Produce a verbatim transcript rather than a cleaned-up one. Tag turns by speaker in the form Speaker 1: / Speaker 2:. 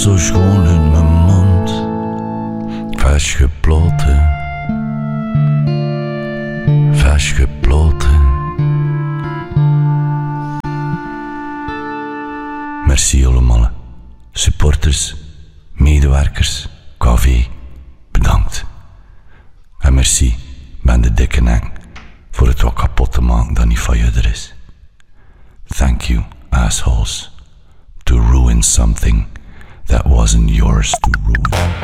Speaker 1: zo schoon in mijn mond, vastgeploten, vastgeploten. Merci allemaal, supporters, medewerkers, K V, bedankt. En merci, ben de dikke nek, voor het wat kapot te maken dat niet van je er is. Thank you, assholes, to ruin something that wasn't yours to ruin.